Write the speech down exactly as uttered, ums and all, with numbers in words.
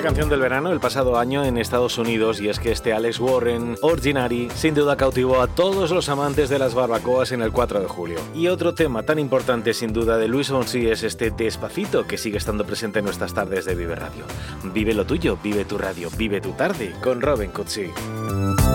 la canción del verano el pasado año en Estados Unidos, y es que este Alex Warren, Ordinary, sin duda cautivó a todos los amantes de las barbacoas en el cuatro de julio. Y otro tema tan importante sin duda de Luis Fonsi es este Despacito, que sigue estando presente en nuestras tardes de Vive Radio. Vive lo tuyo, vive tu radio, vive tu tarde con Robin Cutsi.